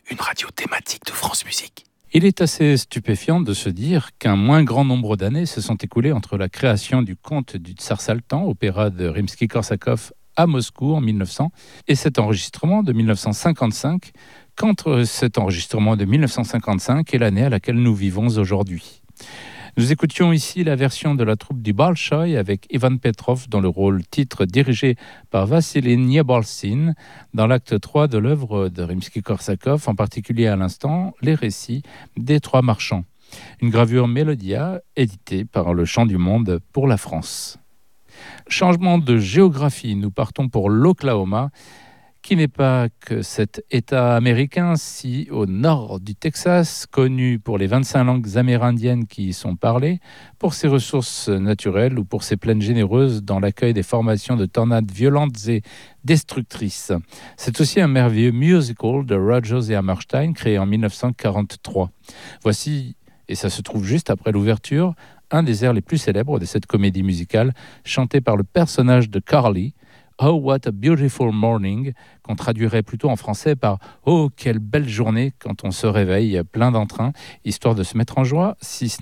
une radio thématique de France Musique. Il est assez stupéfiant de se dire qu'un moins grand nombre d'années se sont écoulées entre la création du conte du Tsar Saltan, opéra de Rimsky-Korsakov à Moscou en 1900, et cet enregistrement de 1955, qu'entre cet enregistrement de 1955 et l'année à laquelle nous vivons aujourd'hui. Nous écoutions ici la version de la troupe du Bolchoï avec Ivan Petrov dans le rôle titre dirigé par Vassili Niebolsyn dans l'acte 3 de l'œuvre de Rimsky-Korsakov, en particulier à l'instant les récits des Trois Marchands. Une gravure Mélodia éditée par le Chant du Monde pour la France. Changement de géographie, nous partons pour l'Oklahoma, qui n'est pas que cet État américain si au nord du Texas, connu pour les 25 langues amérindiennes qui y sont parlées, pour ses ressources naturelles ou pour ses plaines généreuses dans l'accueil des formations de tornades violentes et destructrices. C'est aussi un merveilleux musical de Rodgers et Hammerstein créé en 1943. Voici, et ça se trouve juste après l'ouverture, un des airs les plus célèbres de cette comédie musicale, chanté par le personnage de Carly, Oh, what a beautiful morning, qu'on traduirait plutôt en français par Oh, quelle belle journée quand on se réveille plein d'entrain, histoire de se mettre en joie, si ce